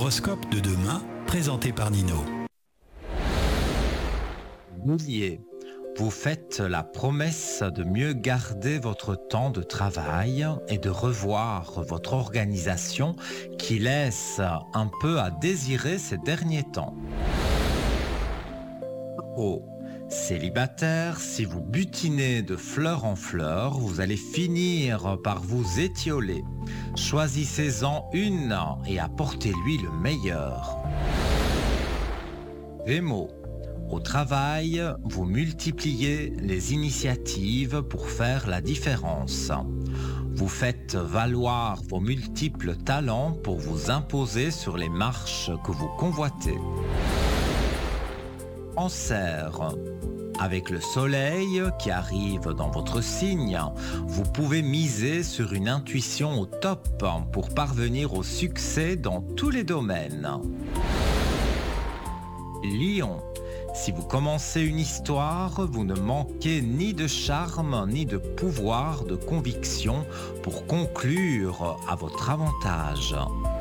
L'horoscope de demain, présenté par Nino. Bélier, vous faites la promesse de mieux garder votre temps de travail et de revoir votre organisation qui laisse un peu à désirer ces derniers temps. Taureau, célibataire, si vous butinez de fleur en fleur, vous allez finir par vous étioler. Choisissez-en une et apportez-lui le meilleur. Gémeaux, au travail, vous multipliez les initiatives pour faire la différence. Vous faites valoir vos multiples talents pour vous imposer sur les marches que vous convoitez. Cancer, avec le soleil qui arrive dans votre signe, vous pouvez miser sur une intuition au top pour parvenir au succès dans tous les domaines. Lion, si vous commencez une histoire, vous ne manquez ni de charme ni de pouvoir de conviction pour conclure à votre avantage.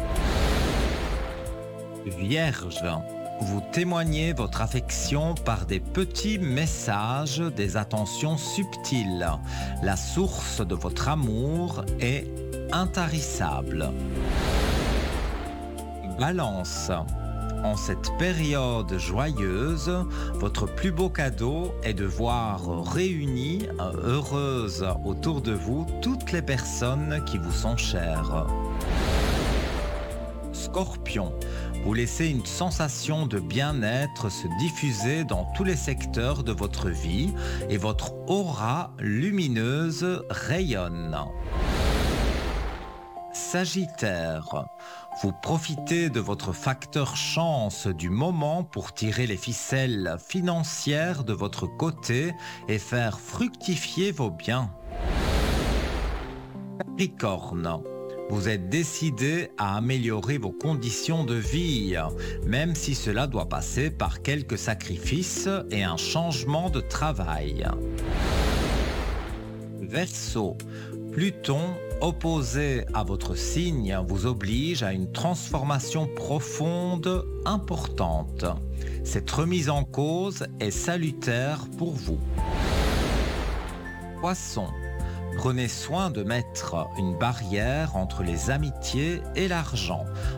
Vierge, vous témoignez votre affection par des petits messages, des attentions subtiles. La source de votre amour est intarissable. Balance, en cette période joyeuse, votre plus beau cadeau est de voir réunies, heureuses autour de vous, toutes les personnes qui vous sont chères. Scorpion, vous laissez une sensation de bien-être se diffuser dans tous les secteurs de votre vie et votre aura lumineuse rayonne. Sagittaire, vous profitez de votre facteur chance du moment pour tirer les ficelles financières de votre côté et faire fructifier vos biens. Capricorne, vous êtes décidé à améliorer vos conditions de vie, même si cela doit passer par quelques sacrifices et un changement de travail. Verseau, Pluton, opposé à votre signe, vous oblige à une transformation profonde, importante. Cette remise en cause est salutaire pour vous. Poisson, prenez soin de mettre une barrière entre les amitiés et l'argent.